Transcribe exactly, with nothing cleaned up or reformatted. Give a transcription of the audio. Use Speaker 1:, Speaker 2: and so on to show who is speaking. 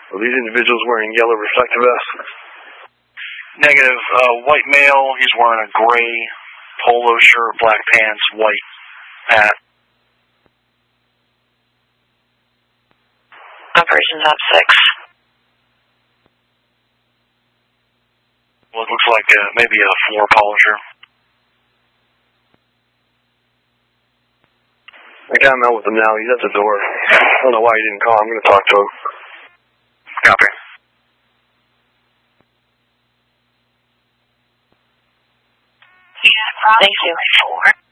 Speaker 1: Are these individuals wearing yellow reflective vests?
Speaker 2: Negative. Uh, white male. He's wearing a gray polo shirt, black pants, white hat.
Speaker 3: Operations Op six.
Speaker 2: Well, it looks like uh, maybe a floor polisher.
Speaker 1: I got him out with him now. He's at the door. I don't know why he didn't call. I'm going to talk to him.
Speaker 2: Copy.
Speaker 3: Thank you.